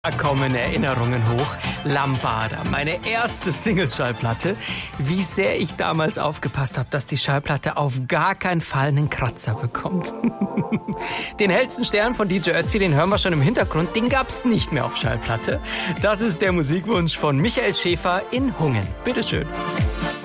Da kommen Erinnerungen hoch. Lambada, meine erste Single-Schallplatte. Wie sehr ich damals aufgepasst habe, dass die Schallplatte auf gar keinen Fall einen Kratzer bekommt. Den hellsten Stern von DJ Ötzi, den hören wir schon im Hintergrund, den gab's nicht mehr auf Schallplatte. Das ist der Musikwunsch von Michael Schäfer in Hungen. Bitteschön.